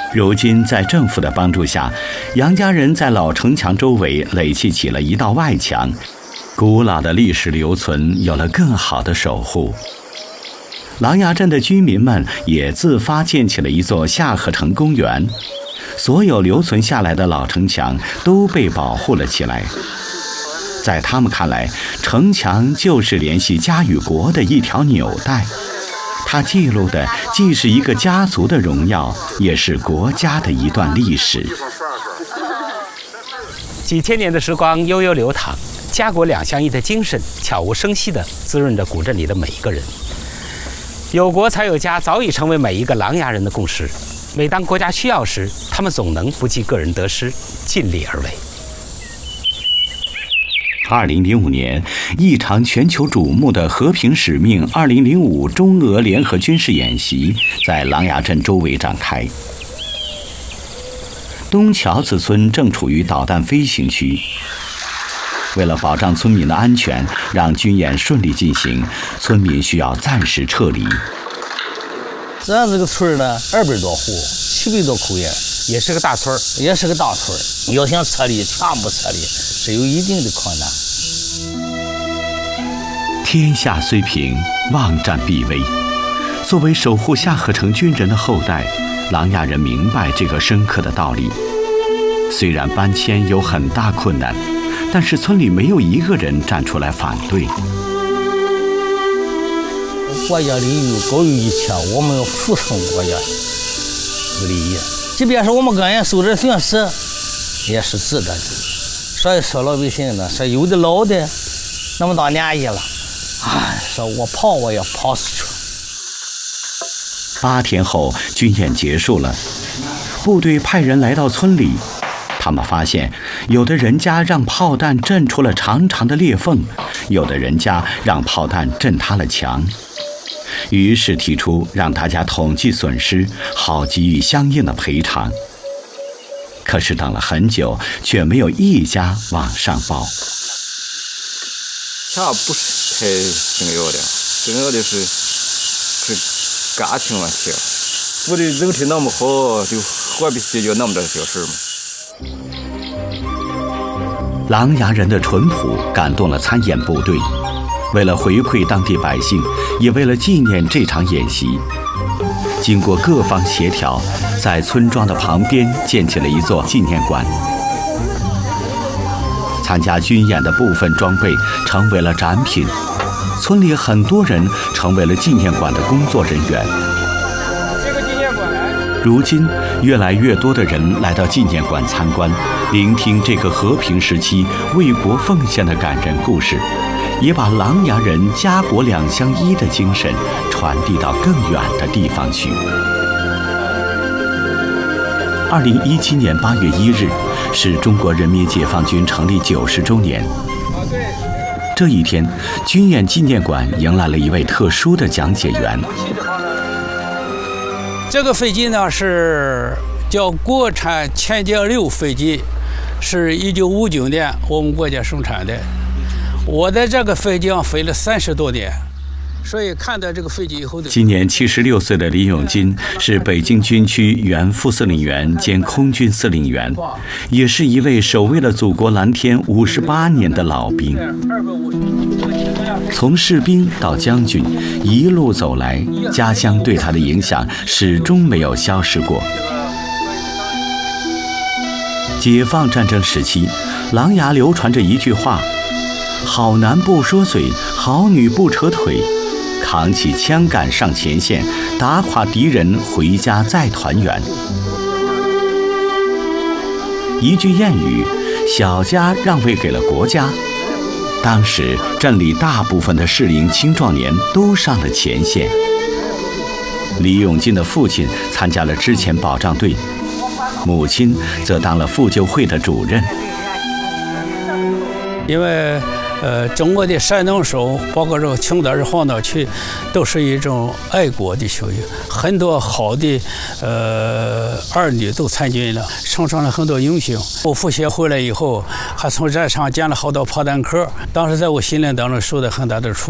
如今在政府的帮助下，杨家人在老城墙周围垒砌起了一道外墙，古老的历史留存有了更好的守护。琅琊镇的居民们也自发建起了一座下河城公园，所有留存下来的老城墙都被保护了起来。在他们看来，城墙就是联系家与国的一条纽带，它记录的既是一个家族的荣耀，也是国家的一段历史。 几千年的时光悠悠流淌，家国两相宜的精神悄无声息地滋润着古镇里的每一个人。有国才有家早已成为每一个琅琊人的共识。每当国家需要时，他们总能不计个人得失，尽力而为。 2005年，一场全球瞩目的和平使命2005中俄联合军事演习在琅琊镇周围展开。东桥子村正处于导弹飞行区，为了保障村民的安全，让军演顺利进行，村民需要暂时撤离。 咱这个村呢，200多户，700多口人， 也是个大村， 也是个大村。要想撤离，全部撤离，是有一定的困难。 天下虽平，望战必危。作为守护下河城军人的后代，琅琊人明白这个深刻的道理。虽然搬迁有很大困难，但是村里没有一个人站出来反对。 国家利益高于一切，我们要服从国家的利益。即便是我们个人受点损失，也是值得的。所以说老百姓呢，说有的老的那么大年纪了，说我跑我也跑出去。 8天后，军演结束了，部队派人来到村里。他们发现，有的人家让炮弹震出了长长的裂缝，有的人家让炮弹震塌了墙。于是提出让大家统计损失，好给予相应的赔偿。可是等了很久，却没有一家往上报。 这不是太重要的，重要的是感情问题。部队整体那么好，就何必解决那么点小事嘛？ 琅琊人的淳朴感动了参演部队，为了回馈当地百姓，也为了纪念这场演习，经过各方协调，在村庄的旁边建起了一座纪念馆。参加军演的部分装备成为了展品，村里很多人成为了纪念馆的工作人员。如今，越来越多的人来到纪念馆参观，聆听这个和平时期为国奉献的感人故事，也把琅琊人家国两相依的精神传递到更远的地方去。2017年8月1日是中国人民解放军成立90周年。这一天，军演纪念馆迎来了一位特殊的讲解员。 这个飞机呢是叫国产潜舰6飞机，是1959年我们国家生产的。我在这个飞机上飞了30多年，所以看到这个飞机以后今年76岁的李永金是北京军区原副司令员兼空军司令员，也是一位守卫了祖国蓝天58年的老兵。从士兵到将军，一路走来，家乡对他的影响始终没有消失过。解放战争时期，琅琊流传着一句话：好男不说嘴，好女不扯腿，扛起枪杆上前线，打垮敌人，回家再团圆。一句谚语，小家让位给了国家。当时镇里大部分的适龄青壮年都上了前线。李永金的父亲参加了之前保障队，母亲则当了妇救会的主任。 因为中国的山东省，包括这个青岛市、黄岛区，都是一种爱国的区域，很多好的儿女都参军了，生成了很多英雄。我父亲回来以后，还从战场捡了好多炮弹壳，当时在我心灵当中受到很大的触